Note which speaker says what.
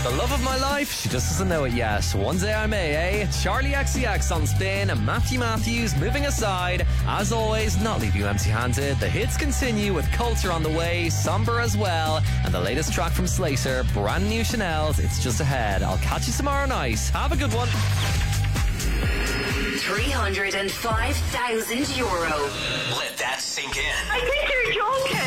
Speaker 1: The love of my life, she just doesn't know it yet. One day I may, eh? Charlie XCX on spin, and Matthew Matthews moving aside. As always, not leave you empty-handed. The hits continue with Culture on the way, Somber as well, and the latest track from Slater, brand new Chanel's It's Just Ahead. I'll catch you tomorrow night. Have a good one.
Speaker 2: €305,000.
Speaker 3: Let that sink in.
Speaker 2: I think you're joking.